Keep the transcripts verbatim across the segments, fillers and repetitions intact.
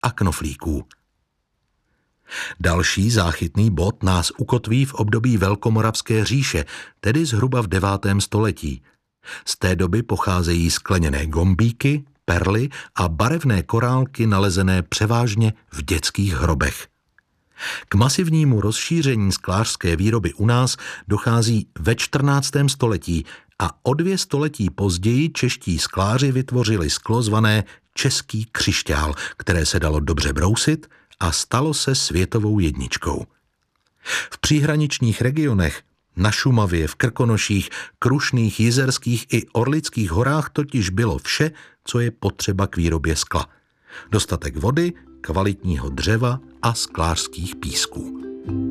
a knoflíků. Další záchytný bod nás ukotví v období Velkomoravské říše, tedy zhruba v devátém století. Z té doby pocházejí skleněné gombíky, perly a barevné korálky nalezené převážně v dětských hrobech. K masivnímu rozšíření sklářské výroby u nás dochází ve čtrnáctém století a o dvě století později čeští skláři vytvořili sklo zvané český křišťál, které se dalo dobře brousit a stalo se světovou jedničkou. V příhraničních regionech, na Šumavě, v Krkonoších, Krušných, Jizerských i Orlických horách totiž bylo vše, co je potřeba k výrobě skla. Dostatek vody, kvalitního dřeva a sklářských písků.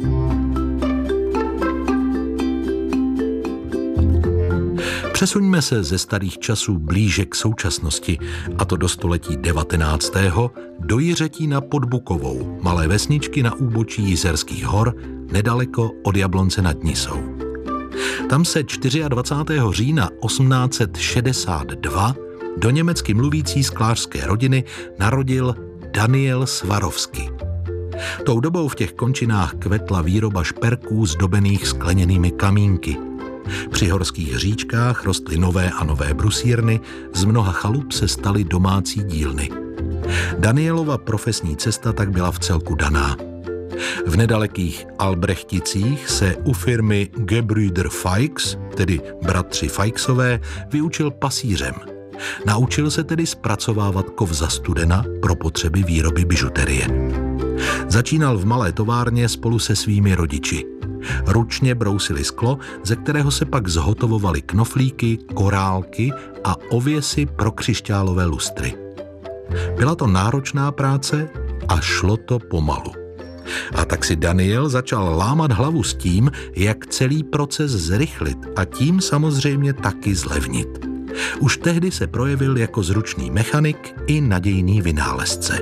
Přesuňme se ze starých časů blíže k současnosti, a to do století devatenáctého do Jiřetína pod Bukovou, malé vesničky na úbočí Jizerských hor, nedaleko od Jablonce nad Nisou. Tam se dvacátého čtvrtého října osmnáct set šedesát dva do německy mluvící sklářské rodiny narodil Daniel Swarovski. Tou dobou v těch končinách kvetla výroba šperků zdobených skleněnými kamínky. Při horských říčkách rostly nové a nové brusírny, z mnoha chalup se staly domácí dílny. Danielova profesní cesta tak byla vcelku daná. V nedalekých Albrechticích se u firmy Gebrüder Feix, tedy bratři Feixové, vyučil pasířem. Naučil se tedy zpracovávat kov za studena pro potřeby výroby bižuterie. Začínal v malé továrně spolu se svými rodiči. Ručně brousili sklo, ze kterého se pak zhotovovaly knoflíky, korálky a ověsy pro křišťálové lustry. Byla to náročná práce a šlo to pomalu. A tak si Daniel začal lámat hlavu s tím, jak celý proces zrychlit a tím samozřejmě taky zlevnit. Už tehdy se projevil jako zručný mechanik i nadějný vynálezce.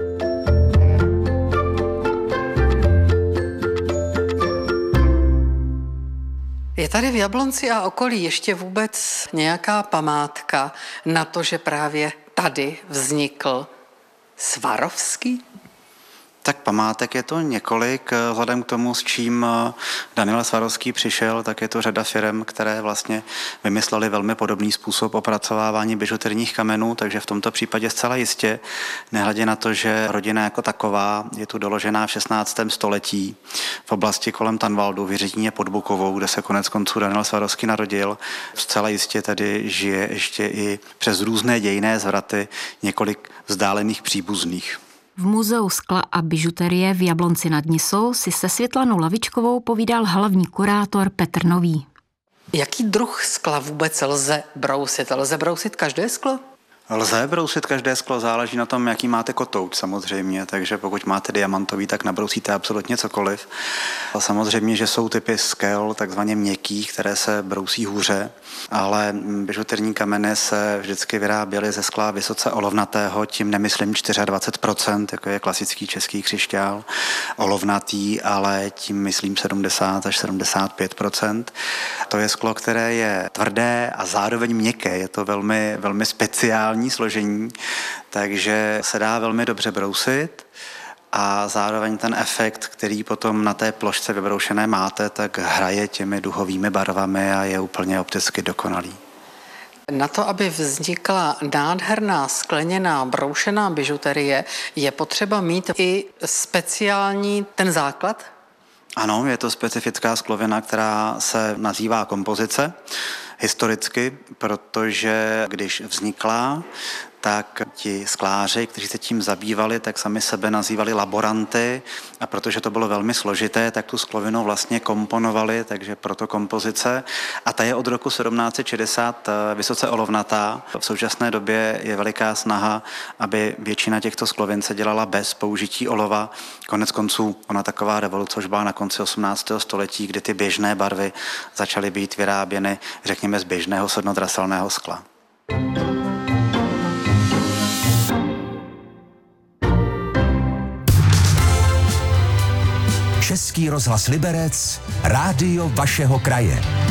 Je tady v Jablonci a okolí ještě vůbec nějaká památka na to, že právě tady vznikl Swarovski? Tak památek je to několik. Vzhledem k tomu, s čím Daniel Swarovski přišel, tak je to řada firem, které vlastně vymysleli velmi podobný způsob opracovávání bižuterních kamenů, takže v tomto případě zcela jistě, nehledě na to, že rodina jako taková je tu doložená v šestnáctém století v oblasti kolem Tanvaldu v Jiřetíně pod Bukovou, kde se konec konců Daniel Swarovski narodil. Zcela jistě tady žije ještě i přes různé dějinné zvraty několik vzdálených příbuzných. V Muzeu skla a bižuterie v Jablonci nad Nisou si se Světlanou Lavičkovou povídal hlavní kurátor Petr Nový. Jaký druh skla vůbec lze brousit? Lze brousit každé sklo? Lze brousit každé sklo, záleží na tom, jaký máte kotouč samozřejmě, takže pokud máte diamantový, tak nabrousíte absolutně cokoliv. A samozřejmě, že jsou typy skel, takzvaně měkkých, které se brousí hůře, ale bižuterní kameny se vždycky vyráběly ze skla vysoce olovnatého, tím nemyslím dvacet čtyři procent, jako je klasický český křišťál, olovnatý, ale tím myslím sedmdesát až sedmdesát pět procent. To je sklo, které je tvrdé a zároveň měkké, je to velmi, velmi speciální složení, takže se dá velmi dobře brousit a zároveň ten efekt, který potom na té plošce vybroušené máte, tak hraje těmi duhovými barvami a je úplně opticky dokonalý. Na to, aby vznikla nádherná skleněná broušená bižuterie, je potřeba mít i speciální ten základ? Ano, je to specifická sklovina, která se nazývá kompozice. Historicky, protože když vznikla, tak ti skláři, kteří se tím zabývali, tak sami sebe nazývali laboranty a protože to bylo velmi složité, tak tu sklovinu vlastně komponovali, takže proto kompozice. A ta je od roku sedmnáct set šedesát vysoce olovnatá. V současné době je veliká snaha, aby většina těchto sklovin se dělala bez použití olova. Konec konců ona taková revoluce už byla na konci osmnáctého století, kdy ty běžné barvy začaly být vyráběny, řekněme, z běžného sodnodraselného skla. Český rozhlas Liberec, rádio vašeho kraje.